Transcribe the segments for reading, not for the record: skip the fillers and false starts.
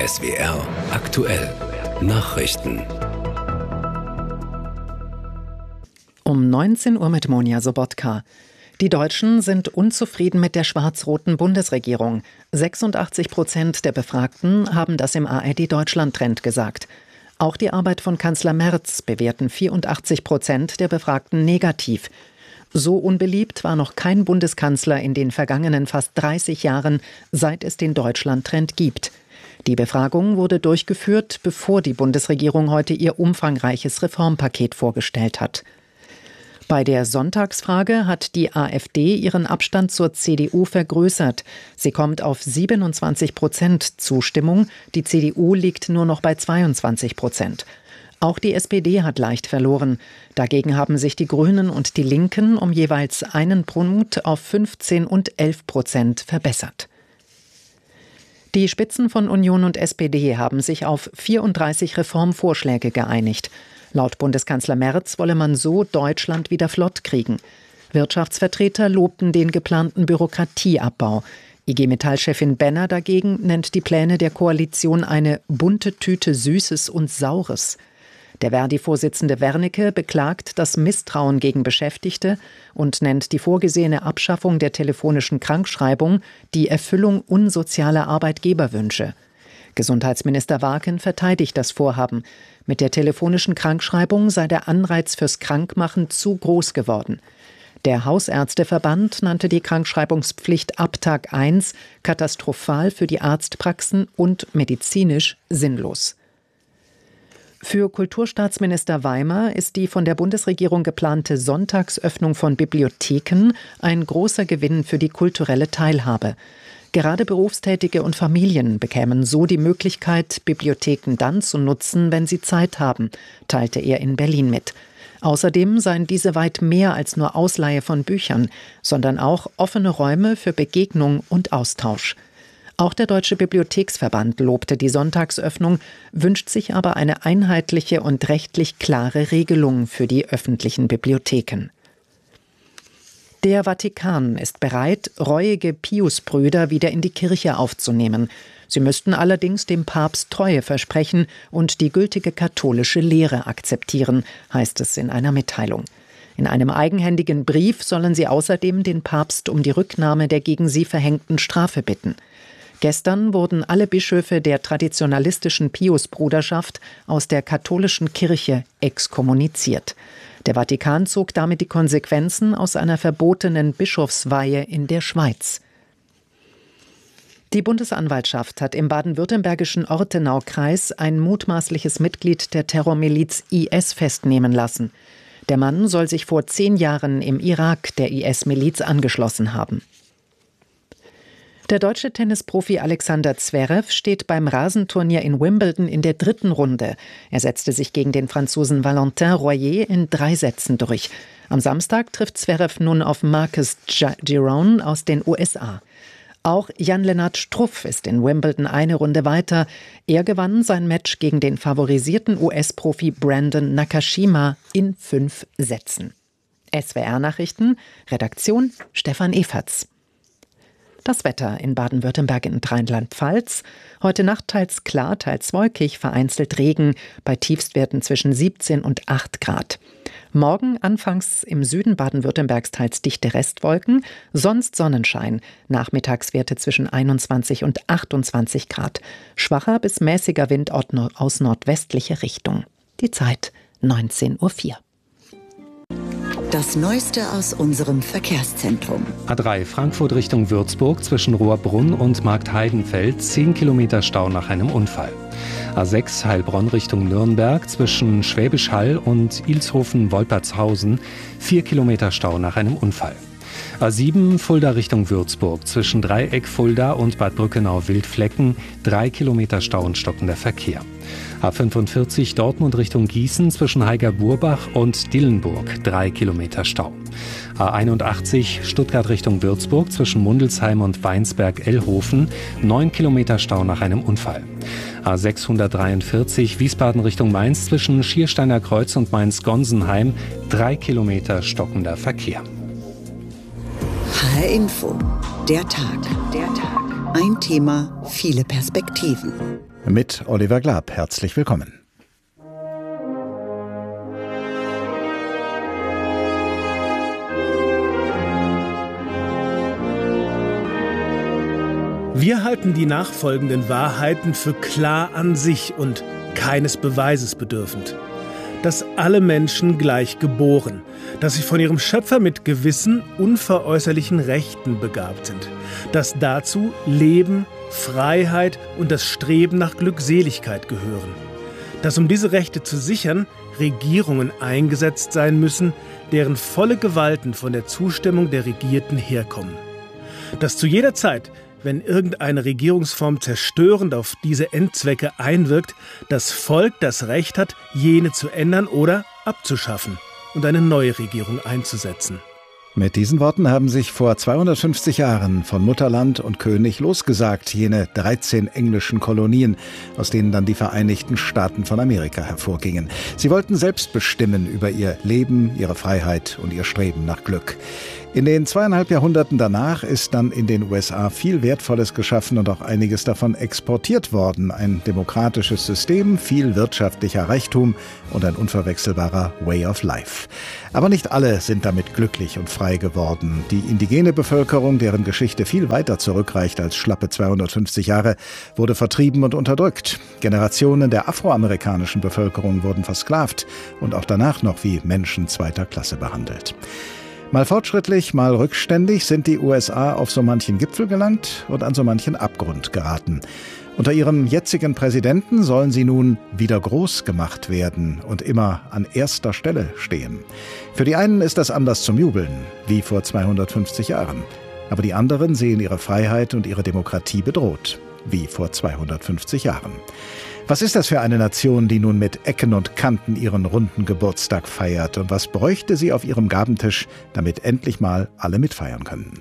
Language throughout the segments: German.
SWR aktuell Nachrichten. Um 19 Uhr mit Monja Sobotka. Die Deutschen sind unzufrieden mit der schwarz-roten Bundesregierung. 86% der Befragten haben das im ARD-Deutschland-Trend gesagt. Auch die Arbeit von Kanzler Merz bewerten 84% der Befragten negativ. So unbeliebt war noch kein Bundeskanzler in den vergangenen fast 30 Jahren, seit es den Deutschland-Trend gibt. Die Befragung wurde durchgeführt, bevor die Bundesregierung heute ihr umfangreiches Reformpaket vorgestellt hat. Bei der Sonntagsfrage hat die AfD ihren Abstand zur CDU vergrößert. Sie kommt auf 27% Zustimmung. Die CDU liegt nur noch bei 22%. Auch die SPD hat leicht verloren. Dagegen haben sich die Grünen und die Linken um jeweils einen Punkt auf 15 und 11% verbessert. Die Spitzen von Union und SPD haben sich auf 34 Reformvorschläge geeinigt. Laut Bundeskanzler Merz wolle man so Deutschland wieder flott kriegen. Wirtschaftsvertreter lobten den geplanten Bürokratieabbau. IG Metall-Chefin Benner dagegen nennt die Pläne der Koalition eine bunte Tüte Süßes und Saures. Der Verdi-Vorsitzende Wernicke beklagt das Misstrauen gegen Beschäftigte und nennt die vorgesehene Abschaffung der telefonischen Krankschreibung die Erfüllung unsozialer Arbeitgeberwünsche. Gesundheitsminister Warken verteidigt das Vorhaben. Mit der telefonischen Krankschreibung sei der Anreiz fürs Krankmachen zu groß geworden. Der Hausärzteverband nannte die Krankschreibungspflicht ab Tag 1 katastrophal für die Arztpraxen und medizinisch sinnlos. Für Kulturstaatsminister Weimer ist die von der Bundesregierung geplante Sonntagsöffnung von Bibliotheken ein großer Gewinn für die kulturelle Teilhabe. Gerade Berufstätige und Familien bekämen so die Möglichkeit, Bibliotheken dann zu nutzen, wenn sie Zeit haben, teilte er in Berlin mit. Außerdem seien diese weit mehr als nur Ausleihe von Büchern, sondern auch offene Räume für Begegnung und Austausch. Auch der Deutsche Bibliotheksverband lobte die Sonntagsöffnung, wünscht sich aber eine einheitliche und rechtlich klare Regelung für die öffentlichen Bibliotheken. Der Vatikan ist bereit, reuige Piusbrüder wieder in die Kirche aufzunehmen. Sie müssten allerdings dem Papst Treue versprechen und die gültige katholische Lehre akzeptieren, heißt es in einer Mitteilung. In einem eigenhändigen Brief sollen sie außerdem den Papst um die Rücknahme der gegen sie verhängten Strafe bitten. Gestern wurden alle Bischöfe der traditionalistischen Piusbruderschaft aus der katholischen Kirche exkommuniziert. Der Vatikan zog damit die Konsequenzen aus einer verbotenen Bischofsweihe in der Schweiz. Die Bundesanwaltschaft hat im baden-württembergischen Ortenaukreis ein mutmaßliches Mitglied der Terrormiliz IS festnehmen lassen. Der Mann soll sich vor 10 Jahren im Irak der IS-Miliz angeschlossen haben. Der deutsche Tennisprofi Alexander Zverev steht beim Rasenturnier in Wimbledon in der 3. Runde. Er setzte sich gegen den Franzosen Valentin Royer in 3 Sätzen durch. Am Samstag trifft Zverev nun auf Marcus Giron aus den USA. Auch Jan-Lennart Struff ist in Wimbledon eine Runde weiter. Er gewann sein Match gegen den favorisierten US-Profi Brandon Nakashima in 5 Sätzen. SWR-Nachrichten, Redaktion Stefan Eferts. Das Wetter in Baden-Württemberg und Rheinland-Pfalz. Heute Nacht teils klar, teils wolkig, vereinzelt Regen, bei Tiefstwerten zwischen 17 und 8 Grad. Morgen anfangs im Süden Baden-Württembergs teils dichte Restwolken, sonst Sonnenschein. Nachmittagswerte zwischen 21 und 28 Grad. Schwacher bis mäßiger Wind aus nordwestlicher Richtung. Die Zeit 19:04 Uhr. Das Neueste aus unserem Verkehrszentrum. A3 Frankfurt Richtung Würzburg zwischen Rohrbrunn und Marktheidenfeld 10 Kilometer Stau nach einem Unfall. A6 Heilbronn Richtung Nürnberg zwischen Schwäbisch Hall und Ilshofen-Wolpertshausen 4 Kilometer Stau nach einem Unfall. A7 Fulda Richtung Würzburg zwischen Dreieck Fulda und Bad Brückenau-Wildflecken 3 Kilometer Stau und stockender Verkehr. A45 Dortmund Richtung Gießen zwischen Heiger-Burbach und Dillenburg 3 Kilometer Stau. A81 Stuttgart Richtung Würzburg zwischen Mundelsheim und Weinsberg-Ellhofen 9 Kilometer Stau nach einem Unfall. A643 Wiesbaden Richtung Mainz zwischen Schiersteiner Kreuz und Mainz-Gonsenheim 3 Kilometer stockender Verkehr. HR Info, der Tag. Ein Thema, viele Perspektiven. mit Oliver Glab. Herzlich willkommen. Wir halten die nachfolgenden Wahrheiten für klar an sich und keines Beweises bedürfend. Dass alle Menschen gleich geboren, dass sie von ihrem Schöpfer mit gewissen, unveräußerlichen Rechten begabt sind, dass dazu Leben, Freiheit und das Streben nach Glückseligkeit gehören, dass um diese Rechte zu sichern, Regierungen eingesetzt sein müssen, deren volle Gewalten von der Zustimmung der Regierten herkommen, dass zu jeder Zeit, wenn irgendeine Regierungsform zerstörend auf diese Endzwecke einwirkt, das Volk das Recht hat, jene zu ändern oder abzuschaffen und eine neue Regierung einzusetzen. Mit diesen Worten haben sich vor 250 Jahren von Mutterland und König losgesagt, jene 13 englischen Kolonien, aus denen dann die Vereinigten Staaten von Amerika hervorgingen. Sie wollten selbst bestimmen über ihr Leben, ihre Freiheit und ihr Streben nach Glück. In den 2,5 Jahrhunderten danach ist dann in den USA viel Wertvolles geschaffen und auch einiges davon exportiert worden. Ein demokratisches System, viel wirtschaftlicher Reichtum und ein unverwechselbarer Way of Life. Aber nicht alle sind damit glücklich und frei geworden. Die indigene Bevölkerung, deren Geschichte viel weiter zurückreicht als schlappe 250 Jahre, wurde vertrieben und unterdrückt. Generationen der afroamerikanischen Bevölkerung wurden versklavt und auch danach noch wie Menschen zweiter Klasse behandelt. Mal fortschrittlich, mal rückständig sind die USA auf so manchen Gipfel gelangt und an so manchen Abgrund geraten. Unter ihrem jetzigen Präsidenten sollen sie nun wieder groß gemacht werden und immer an erster Stelle stehen. Für die einen ist das Anlass zum Jubeln, wie vor 250 Jahren. Aber die anderen sehen ihre Freiheit und ihre Demokratie bedroht, wie vor 250 Jahren. Was ist das für eine Nation, die nun mit Ecken und Kanten ihren runden Geburtstag feiert? Und was bräuchte sie auf ihrem Gabentisch, damit endlich mal alle mitfeiern können?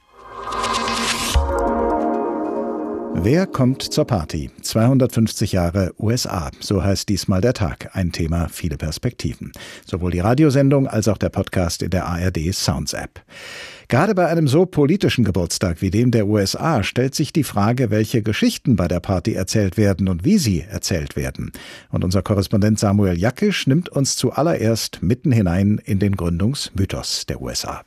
Wer kommt zur Party? 250 Jahre USA, so heißt diesmal der Tag. Ein Thema, viele Perspektiven. Sowohl die Radiosendung als auch der Podcast in der ARD Sounds App. Gerade bei einem so politischen Geburtstag wie dem der USA stellt sich die Frage, welche Geschichten bei der Party erzählt werden und wie sie erzählt werden. Und unser Korrespondent Samuel Jakisch nimmt uns zuallererst mitten hinein in den Gründungsmythos der USA.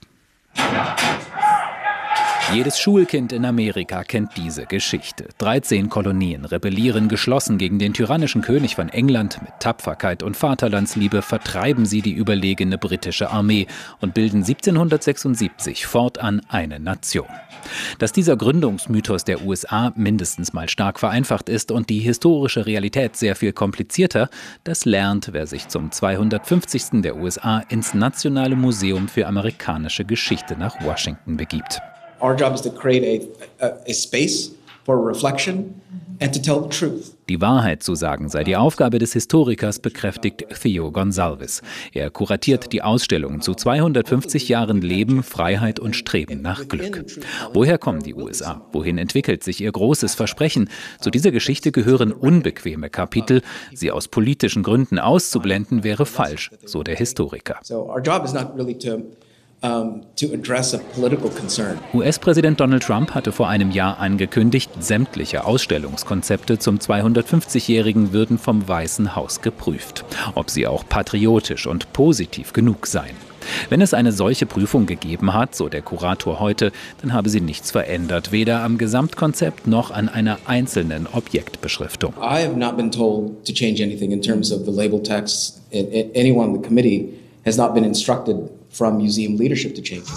Jedes Schulkind in Amerika kennt diese Geschichte. 13 Kolonien rebellieren geschlossen gegen den tyrannischen König von England. Mit Tapferkeit und Vaterlandsliebe vertreiben sie die überlegene britische Armee und bilden 1776 fortan eine Nation. Dass dieser Gründungsmythos der USA mindestens mal stark vereinfacht ist und die historische Realität sehr viel komplizierter, das lernt, wer sich zum 250. der USA ins Nationale Museum für amerikanische Geschichte nach Washington begibt. Our job is to create a space for reflection and to tell the truth. Die Wahrheit zu sagen sei die Aufgabe des Historikers, bekräftigt Theo Gonsalves. Er kuratiert die Ausstellung zu 250 Jahren Leben, Freiheit und Streben nach Glück. Woher kommen die USA? Wohin entwickelt sich ihr großes Versprechen? Zu dieser Geschichte gehören unbequeme Kapitel. Sie aus politischen Gründen auszublenden, wäre falsch, so der Historiker. So our job is not really to address a political concern. US-Präsident Donald Trump hatte vor einem Jahr angekündigt, sämtliche Ausstellungskonzepte zum 250-Jährigen würden vom Weißen Haus geprüft, ob sie auch patriotisch und positiv genug seien. Wenn es eine solche Prüfung gegeben hat, so der Kurator heute, dann habe sie nichts verändert, weder am Gesamtkonzept noch an einer einzelnen Objektbeschriftung. I have not been told to change anything in terms of the label text. Anyone in the committee has not been instructed from museum leadership to change.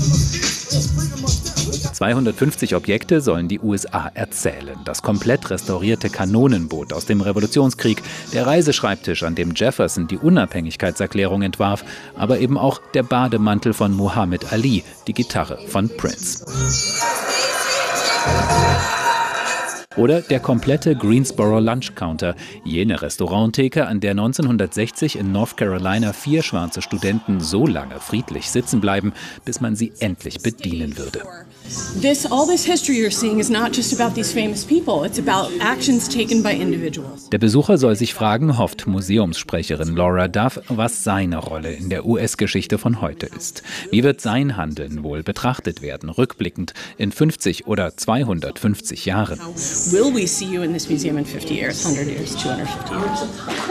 250 Objekte sollen die USA erzählen. Das komplett restaurierte Kanonenboot aus dem Revolutionskrieg, der Reiseschreibtisch, an dem Jefferson die Unabhängigkeitserklärung entwarf, aber eben auch der Bademantel von Muhammad Ali, die Gitarre von Prince. Oder der komplette Greensboro Lunch Counter, jene Restauranttheke, an der 1960 in North Carolina 4 schwarze Studenten so lange friedlich sitzen bleiben, bis man sie endlich bedienen würde. All this history you're seeing is not just about these famous people. It's about actions taken by individuals. Der Besucher soll sich fragen, hofft Museumssprecherin Laura Duff, was seine Rolle in der US-Geschichte von heute ist. Wie wird sein Handeln wohl betrachtet werden, rückblickend in 50 oder 250 Jahren? Will we see you in this museum in 50 years, 100 years, 250 years?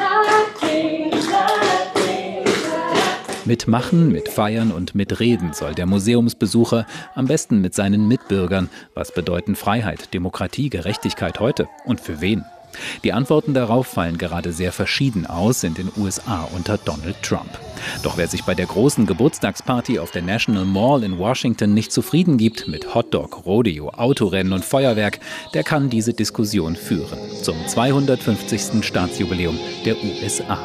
Mit Machen, mit Feiern und mit Reden soll der Museumsbesucher am besten mit seinen Mitbürgern. Was bedeuten Freiheit, Demokratie, Gerechtigkeit heute und für wen? Die Antworten darauf fallen gerade sehr verschieden aus in den USA unter Donald Trump. Doch wer sich bei der großen Geburtstagsparty auf der National Mall in Washington nicht zufrieden gibt mit Hotdog, Rodeo, Autorennen und Feuerwerk, der kann diese Diskussion führen zum 250. Staatsjubiläum der USA.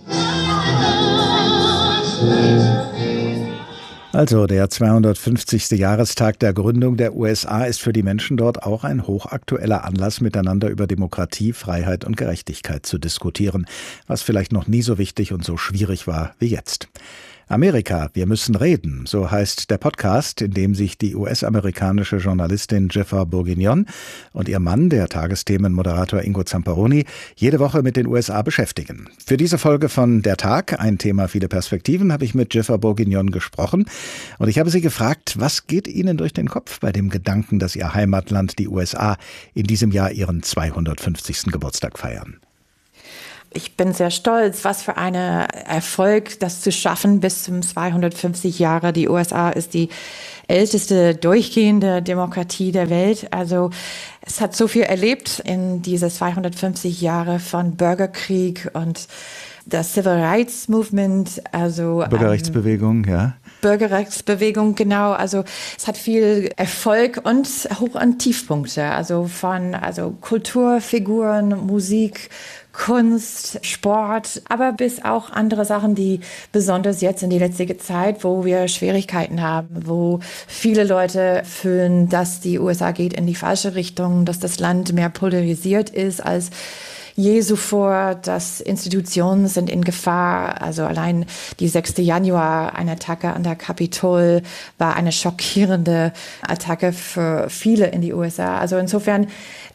Also der 250. Jahrestag der Gründung der USA ist für die Menschen dort auch ein hochaktueller Anlass, miteinander über Demokratie, Freiheit und Gerechtigkeit zu diskutieren, was vielleicht noch nie so wichtig und so schwierig war wie jetzt. Amerika, wir müssen reden, so heißt der Podcast, in dem sich die US-amerikanische Journalistin Jennifer Bourguignon und ihr Mann, der Tagesthemenmoderator Ingo Zamperoni, jede Woche mit den USA beschäftigen. Für diese Folge von Der Tag, ein Thema, viele Perspektiven, habe ich mit Jennifer Bourguignon gesprochen und ich habe sie gefragt, was geht Ihnen durch den Kopf bei dem Gedanken, dass Ihr Heimatland, die USA, in diesem Jahr ihren 250. Geburtstag feiern? Ich bin sehr stolz, was für ein Erfolg, das zu schaffen bis zum 250 Jahre. Die USA ist die älteste durchgehende Demokratie der Welt. Also es hat so viel erlebt in diese 250 Jahre von Bürgerkrieg und das Civil Rights Movement, also Bürgerrechtsbewegung, ja. Bürgerrechtsbewegung, genau. Also es hat viel Erfolg und Hoch- und Tiefpunkte. Also von Kulturfiguren, Musik, Kunst, Sport, aber bis auch andere Sachen, die besonders jetzt in die letzte Zeit, wo wir Schwierigkeiten haben, wo viele Leute fühlen, dass die USA geht in die falsche Richtung, dass das Land mehr polarisiert ist als je zuvor, dass Institutionen sind in Gefahr. Also allein die 6. Januar, eine Attacke an der Kapitol, war eine schockierende Attacke für viele in die USA. Also insofern,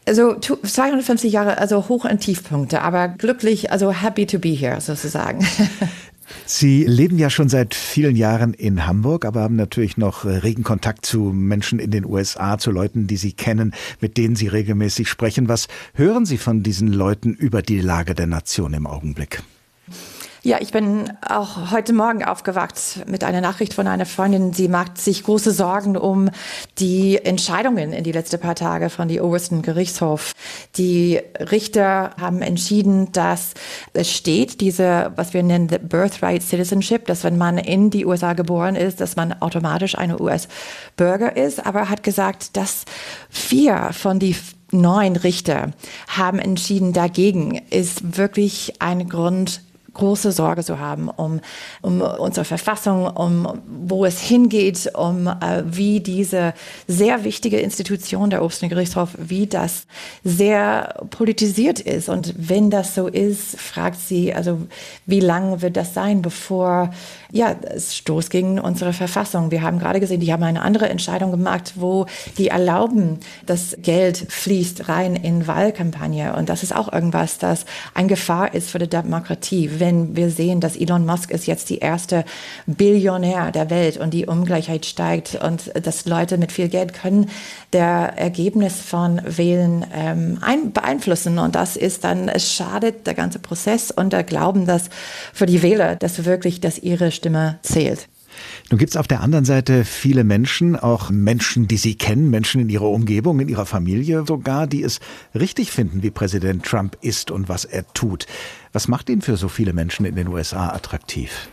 250 Jahre, also Hoch- und Tiefpunkte, aber glücklich, also happy to be here sozusagen. Sie leben ja schon seit vielen Jahren in Hamburg, aber haben natürlich noch regen Kontakt zu Menschen in den USA, zu Leuten, die Sie kennen, mit denen Sie regelmäßig sprechen. Was hören Sie von diesen Leuten über die Lage der Nation im Augenblick? Ja, ich bin auch heute Morgen aufgewacht mit einer Nachricht von einer Freundin. Sie macht sich große Sorgen um die Entscheidungen in die letzten paar Tage von dem obersten Gerichtshof. Die Richter haben entschieden, dass es steht, was wir nennen, the Birthright Citizenship, dass wenn man in die USA geboren ist, dass man automatisch ein US-Bürger ist. Aber hat gesagt, dass 4 von die 9 Richter haben entschieden, dagegen ist wirklich ein Grund, große Sorge zu haben um unsere Verfassung, um wo es hingeht, wie diese sehr wichtige Institution der obersten Gerichtshof, wie das sehr politisiert ist. Und wenn das so ist, fragt sie, also wie lange wird das sein, bevor es Stoß gegen unsere Verfassung. Wir haben gerade gesehen, die haben eine andere Entscheidung gemacht, wo die erlauben, dass Geld fließt rein in Wahlkampagne. Und das ist auch irgendwas, das eine Gefahr ist für die Demokratie. Wenn wir sehen, dass Elon Musk ist jetzt die erste Billionär der Welt und die Ungleichheit steigt und dass Leute mit viel Geld können der Ergebnis von Wählen beeinflussen. Und das ist dann, es schadet der ganze Prozess und der Glauben, dass für die Wähler, dass ihre Stimme zählt. Nun gibt es auf der anderen Seite viele Menschen, auch Menschen, die Sie kennen, Menschen in Ihrer Umgebung, in Ihrer Familie sogar, die es richtig finden, wie Präsident Trump ist und was er tut. Was macht ihn für so viele Menschen in den USA attraktiv?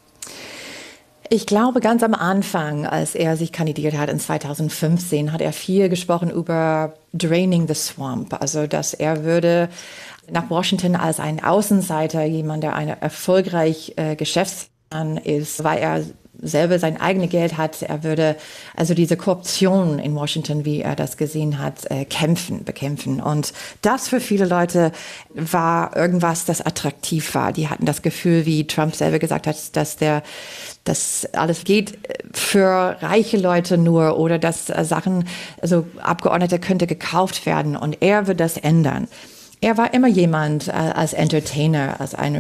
Ich glaube, ganz am Anfang, als er sich kandidiert hat in 2015, hat er viel gesprochen über draining the swamp, also dass er würde nach Washington als ein Außenseiter, jemand, der eine erfolgreich Geschäftsmann ist, weil er selber sein eigenes Geld hat. Er würde also diese Korruption in Washington, wie er das gesehen hat, bekämpfen. Und das für viele Leute war irgendwas, das attraktiv war. Die hatten das Gefühl, wie Trump selber gesagt hat, dass alles geht für reiche Leute nur oder dass Sachen, also Abgeordnete könnte gekauft werden und er wird das ändern. Er war immer jemand als Entertainer, als ein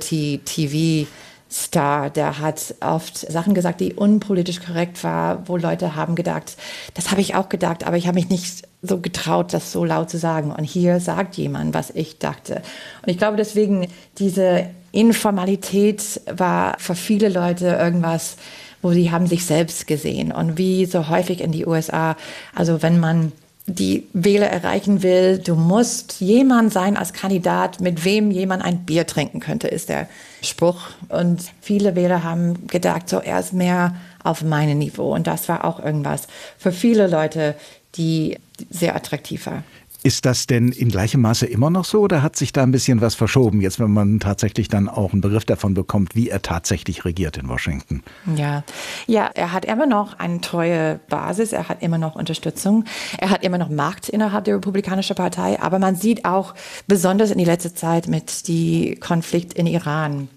Reality-TV-Star, der hat oft Sachen gesagt, die unpolitisch korrekt war, wo Leute haben gedacht, das habe ich auch gedacht, aber ich habe mich nicht so getraut, das so laut zu sagen. Und hier sagt jemand, was ich dachte. Und ich glaube deswegen, diese Informalität war für viele Leute irgendwas, wo sie haben sich selbst gesehen. Und wie so häufig in die USA, also wenn man die Wähler erreichen will, du musst jemand sein als Kandidat, mit wem jemand ein Bier trinken könnte, ist der Spruch. Und viele Wähler haben gedacht, so er ist mehr auf meinem Niveau. Und das war auch irgendwas für viele Leute, die sehr attraktiv war. Ist das denn in gleichem Maße immer noch so oder hat sich da ein bisschen was verschoben, jetzt wenn man tatsächlich dann auch einen Begriff davon bekommt, wie er tatsächlich regiert in Washington? Ja, er hat immer noch eine treue Basis, er hat immer noch Unterstützung, er hat immer noch Macht innerhalb der Republikanischen Partei, aber man sieht auch besonders in die letzte Zeit mit dem Konflikt in Iran.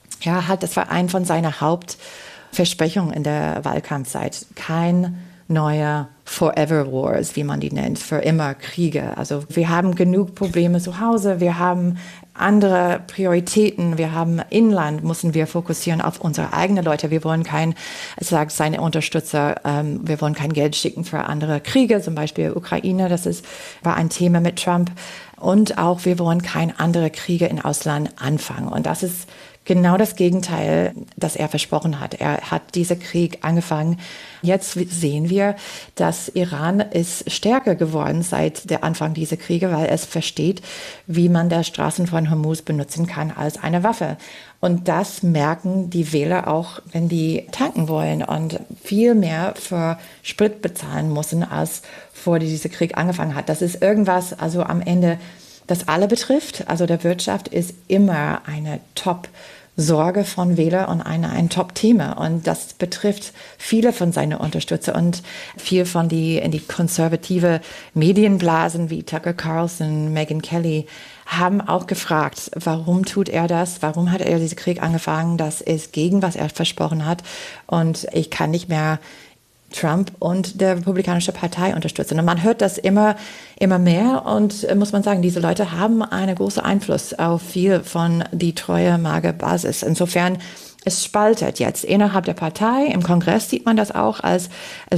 Das war ein von seinen Hauptversprechungen in der Wahlkampfzeit. Kein neuer Forever Wars, wie man die nennt, für immer Kriege. Also wir haben genug Probleme zu Hause, wir haben andere Prioritäten, wir haben Inland, müssen wir fokussieren auf unsere eigenen Leute. Wir wollen sagt seine Unterstützer, wir wollen kein Geld schicken für andere Kriege, zum Beispiel Ukraine, war ein Thema mit Trump. Und auch, wir wollen keine andere Kriege im Ausland anfangen. Und das ist genau das Gegenteil, das er versprochen hat. Er hat diesen Krieg angefangen. Jetzt sehen wir, dass Iran ist stärker geworden seit der Anfang dieser Kriege, weil es versteht, wie man die Straßen von Hormuz benutzen kann als eine Waffe. Und das merken die Wähler auch, wenn die tanken wollen und viel mehr für Sprit bezahlen müssen, als vor dieser Krieg angefangen hat. Das ist irgendwas, also am Ende, das alle betrifft. Also der Wirtschaft ist immer eine Top-Sorge von Wählern und ein Top-Thema. Und das betrifft viele von seinen Unterstützern und viel von in die konservative Medienblasen wie Tucker Carlson, Megyn Kelly haben auch gefragt, warum tut er das? Warum hat er diesen Krieg angefangen? Das ist gegen, was er versprochen hat. Und ich kann nicht mehr Trump und der Republikanische Partei unterstützen. Und man hört das immer mehr und muss man sagen, diese Leute haben einen großen Einfluss auf viel von die treue Mager-Basis. Insofern, es spaltet jetzt innerhalb der Partei. Im Kongress sieht man das auch, also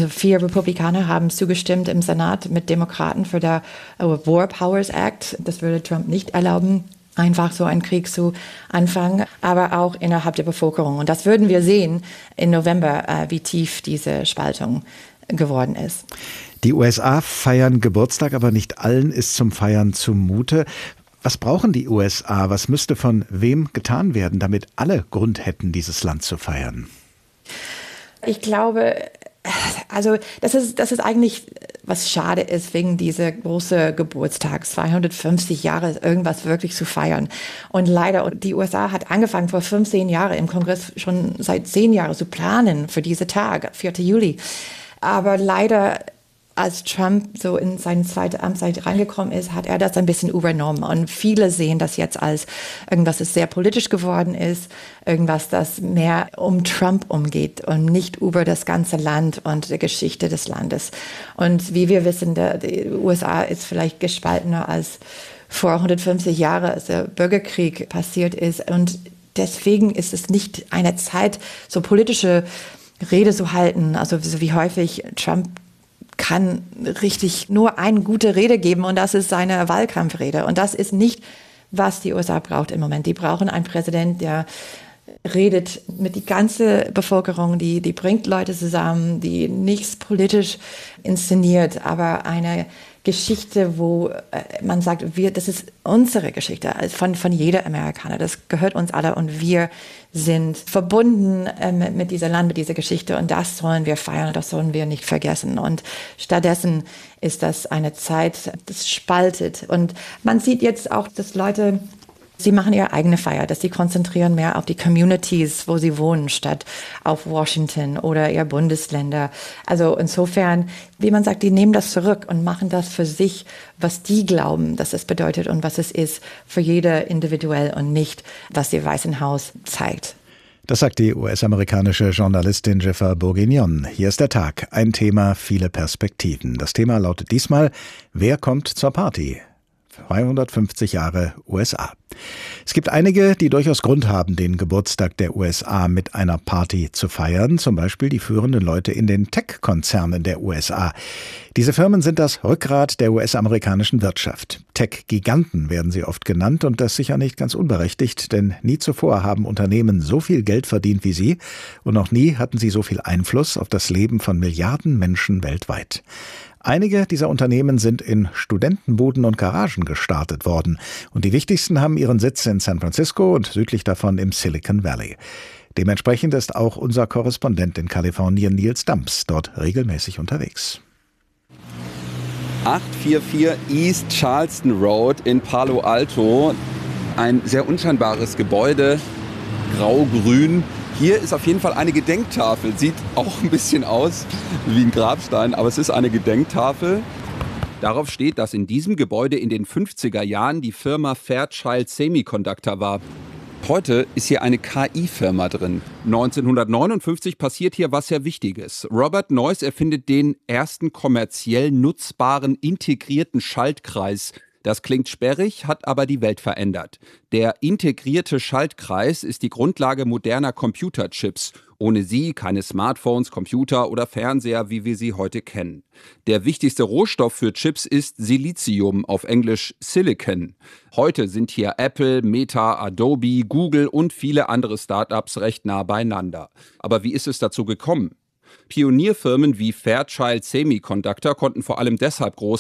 4 Republikaner haben zugestimmt im Senat mit Demokraten für der War Powers Act. Das würde Trump nicht erlauben, einfach so einen Krieg zu anfangen, aber auch innerhalb der Bevölkerung. Und das würden wir sehen im November, wie tief diese Spaltung geworden ist. Die USA feiern Geburtstag, aber nicht allen ist zum Feiern zumute. Was brauchen die USA? Was müsste von wem getan werden, damit alle Grund hätten, dieses Land zu feiern? Ich glaube, also das ist eigentlich, was schade ist, wegen dieser großen Geburtstag, 250 Jahre, irgendwas wirklich zu feiern. Und leider, die USA hat angefangen vor 15 Jahren im Kongress schon seit 10 Jahren zu planen für diesen Tag, 4. Juli. Aber leider, als Trump so in seine zweite Amtszeit reingekommen ist, hat er das ein bisschen übernommen. Und viele sehen das jetzt als irgendwas, das sehr politisch geworden ist, irgendwas, das mehr um Trump umgeht und nicht über das ganze Land und die Geschichte des Landes. Und wie wir wissen, die USA ist vielleicht gespaltener als vor 150 Jahren, als der Bürgerkrieg passiert ist. Und deswegen ist es nicht eine Zeit, so politische Rede zu halten, also so wie häufig Trump kann richtig nur eine gute Rede geben und das ist seine Wahlkampfrede. Und das ist nicht, was die USA braucht im Moment. Die brauchen einen Präsident, der redet mit die ganze Bevölkerung, die bringt Leute zusammen, die nichts politisch inszeniert, aber eine Geschichte, wo man sagt, das ist unsere Geschichte von jeder Amerikaner. Das gehört uns alle und wir sind verbunden mit diesem Land, mit dieser Geschichte und das sollen wir feiern, das sollen wir nicht vergessen. Und stattdessen ist das eine Zeit, das spaltet. Und man sieht jetzt auch, dass Leute Sie machen ihre eigene Feier, dass sie konzentrieren mehr auf die Communities, wo sie wohnen, statt auf Washington oder ihre Bundesländer. Also insofern, wie man sagt, die nehmen das zurück und machen das für sich, was die glauben, dass es bedeutet und was es ist, für jeder individuell und nicht, was ihr Weißen Haus zeigt. Das sagt die US-amerikanische Journalistin Jennifer Bourguignon. Hier ist der Tag. Ein Thema, viele Perspektiven. Das Thema lautet diesmal: Wer kommt zur Party? 250 Jahre USA. Es gibt einige, die durchaus Grund haben, den Geburtstag der USA mit einer Party zu feiern. Zum Beispiel die führenden Leute in den Tech-Konzernen der USA. Diese Firmen sind das Rückgrat der US-amerikanischen Wirtschaft. Tech-Giganten werden sie oft genannt und das sicher nicht ganz unberechtigt, denn nie zuvor haben Unternehmen so viel Geld verdient wie sie und noch nie hatten sie so viel Einfluss auf das Leben von Milliarden Menschen weltweit. Einige dieser Unternehmen sind in Studentenbuden und Garagen gestartet worden und die wichtigsten haben ihren Sitz in San Francisco und südlich davon im Silicon Valley. Dementsprechend ist auch unser Korrespondent in Kalifornien, Nils Damps, dort regelmäßig unterwegs. 844 East Charleston Road in Palo Alto. Ein sehr unscheinbares Gebäude, grau-grün. Hier ist auf jeden Fall eine Gedenktafel. Sieht auch ein bisschen aus wie ein Grabstein, aber es ist eine Gedenktafel. Darauf steht, dass in diesem Gebäude in den 50er Jahren die Firma Fairchild Semiconductor war. Heute ist hier eine KI-Firma drin. 1959 passiert hier was sehr Wichtiges. Robert Noyce erfindet den ersten kommerziell nutzbaren integrierten Schaltkreis. Das klingt sperrig, hat aber die Welt verändert. Der integrierte Schaltkreis ist die Grundlage moderner Computerchips. Ohne sie keine Smartphones, Computer oder Fernseher, wie wir sie heute kennen. Der wichtigste Rohstoff für Chips ist Silizium, auf Englisch Silicon. Heute sind hier Apple, Meta, Adobe, Google und viele andere Startups recht nah beieinander. Aber wie ist es dazu gekommen? Pionierfirmen wie Fairchild Semiconductor konnten vor allem deshalb groß